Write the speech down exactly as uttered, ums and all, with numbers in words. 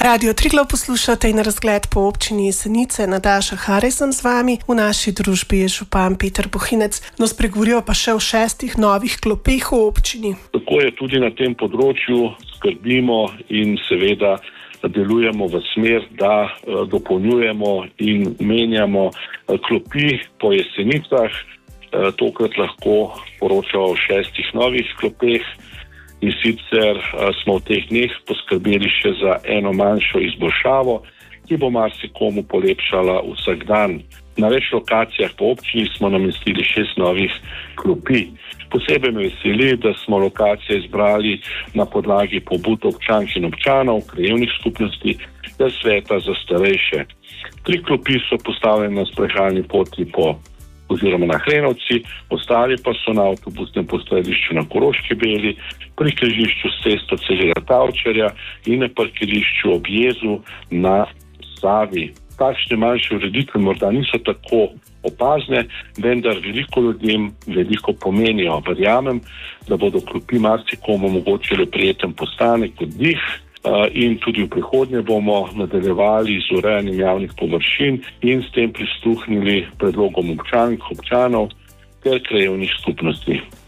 Radio Triglav poslušate in razgled po občini Jesenice. Nataša Harij sem z vami. V naši družbi je župan Peter Bohinec. No, spregovorijo pa še o šestih novih klopeh v občini. Tako je tudi na tem področju, skrbimo in seveda delujemo v smer, da dopolnjujemo in menjamo klopi po Jesenicah. Tokrat lahko poročamo o šestih novih klopeh. In sicer smo v teh dneh poskrbeli še za eno manjšo izboljšavo, ki bo marsikomu polepšala vsak dan. Na več lokacijah po občini smo namestili šest novih klopi. Posebej me veseli, da smo lokacije izbrali na podlagi pobud občank in občanov, krajevnih skupnosti ter sveta za starejše. Tri klopi so postavljene na sprehajalni poti po oziroma na Hrenovci, ostali pa so na avtobusnem postajališču na Koroški Beli, pri križišču s cesto Celjega Tavčarja in na parkirišču ob jezu na Savi. Takšne manjše ureditve morda niso tako opazne, vendar veliko ljudem veliko pomenijo. Verjamem, da bodo klopi marsikomu omogočile prijeten postanek, oddih, in tudi v prihodnje bomo nadaljevali z urejanjem javnih površin in s tem prisluhnili predlogom občank, občanov ter krajevnih skupnosti.